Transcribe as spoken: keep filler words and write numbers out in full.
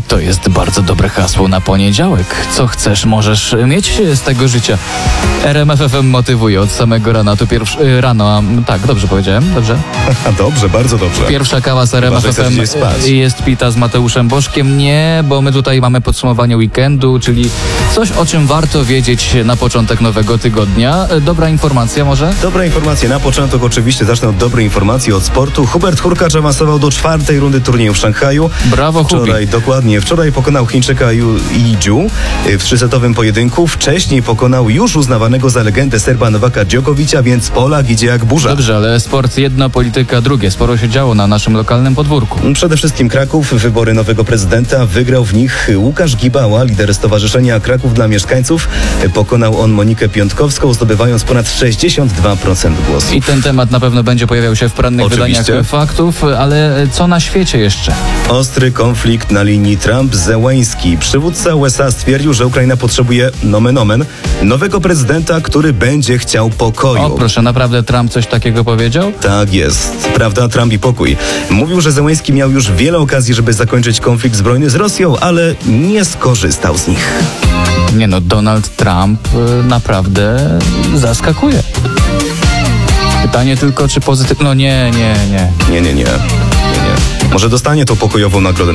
To jest bardzo dobre hasło na poniedziałek. Co chcesz, możesz mieć z tego życia. R M F F M motywuje od samego rana. To pierwszy rano, a, tak, dobrze powiedziałem, dobrze? Dobrze, bardzo dobrze. Pierwsza kawa z R M F F M jest pita z Mateuszem Bożkiem. Nie, bo my tutaj mamy podsumowanie weekendu, czyli coś, o czym warto wiedzieć na początek nowego tygodnia. Dobra informacja może? Dobra informacja. Na początek oczywiście zacznę od dobrej informacji od sportu. Hubert Hurkacz awansował do czwartej rundy turnieju w Szanghaju. Brawo, Wczoraj, Hubi. dokładnie. Wczoraj pokonał Chińczyka Yu Yijiu w trzysetowym pojedynku. Wcześniej pokonał już uznawanego za legendę Serba Nowaka Djokovicia, więc Polak idzie jak burza. Dobrze, ale sport jedno, polityka drugie. Sporo się działo na naszym lokalnym podwórku. Przede wszystkim Kraków. Wybory nowego prezydenta. Wygrał w nich Łukasz Gibała, lider Stowarzyszenia Kraków dla Mieszkańców. Pokonał on Monikę Piątkowską, zdobywając ponad sześćdziesiąt dwa procent głosów. I ten temat na pewno będzie pojawiał się w porannych Oczywiście. wydaniach faktów, ale co na świecie jeszcze? Ostry konflikt na linii Trump-Zełeński. Przywódca U S A stwierdził, że Ukraina potrzebuje nomen omen nowego prezydenta, który będzie chciał pokoju. O proszę, naprawdę Trump coś takiego powiedział? Tak jest. Prawda, Trump i pokój. Mówił, że Zełeński miał już wiele okazji, żeby zakończyć konflikt zbrojny z Rosją, ale nie skorzystał z nich. Nie no, Donald Trump y, naprawdę zaskakuje. Pytanie tylko, czy pozytywnie... No nie, nie, nie. Nie, nie, nie. nie, nie. Może dostanie tą pokojową nagrodę